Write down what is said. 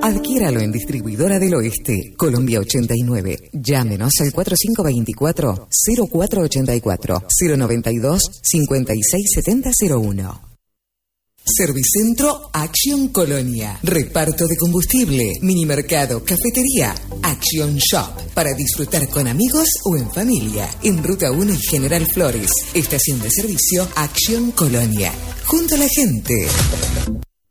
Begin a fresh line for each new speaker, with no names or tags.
Adquiéralo en Distribuidora del Oeste, Colombia 89. Llámenos al 4524-0484, 092-567001. Servicentro Action Colonia. Reparto de combustible, minimercado, cafetería, Action Shop. Para disfrutar con amigos o en familia. En Ruta 1 y General Flores. Estación de servicio Action Colonia. Junto a la gente.